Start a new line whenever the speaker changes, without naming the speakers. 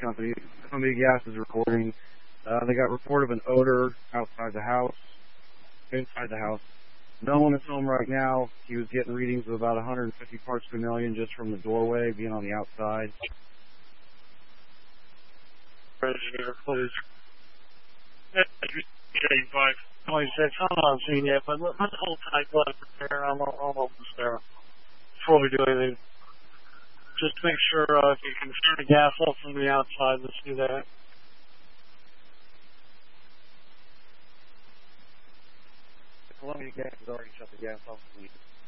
company. Columbia Gas is recording. They got report of an odor outside the house, inside the house. No one is home right now. He was getting readings of about 150 parts per million just from the doorway, being on the outside.
Engineer, please. 85. 26. I'm not seeing yet, but let's hold tight. Go ahead and prepare. I'll open this there before we do anything. Just make sure if you can turn the gas off from the outside, let's do that.
The Columbia Gas has already shut the gas off.